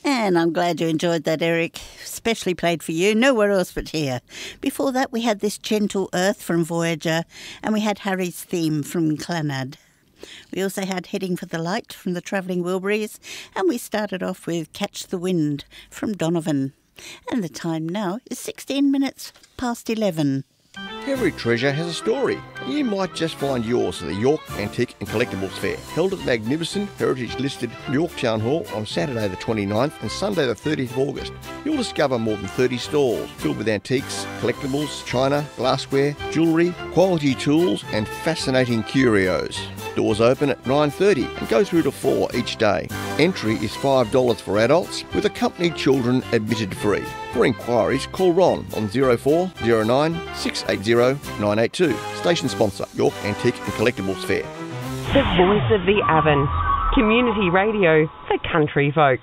And I'm glad you enjoyed that, Eric. Especially played for you, nowhere else but here. Before that, we had This Gentle Earth from Voyager, and we had Harry's Theme from Clannad. We also had Heading for the Light from the Travelling Wilburys, and we started off with Catch the Wind from Donovan. And the time now is 16 minutes past 11. Every treasure has a story. You might just find yours at the York Antique and Collectibles Fair, held at the magnificent heritage-listed York Town Hall on Saturday the 29th and Sunday the 30th of August. You'll discover more than 30 stalls filled with antiques, collectibles, china, glassware, jewellery, quality tools and fascinating curios. Doors open at 9:30 and go through to 4 each day. Entry is $5 for adults, with accompanied children admitted free. For inquiries, call Ron on 0409 680 982. Station sponsor, York Antique and Collectibles Fair. The voice of the Avon. Community radio for country folk.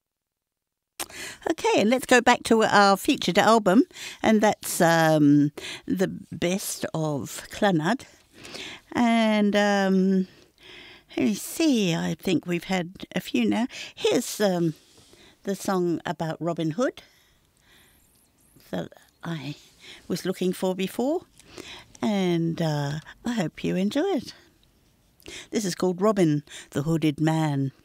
Okay, and let's go back to our featured album, and that's the best of Clannad. And let me see, I think we've had a few now. Here's the song about Robin Hood that I was looking for before, and I hope you enjoy it. This is called Robin the Hooded Man.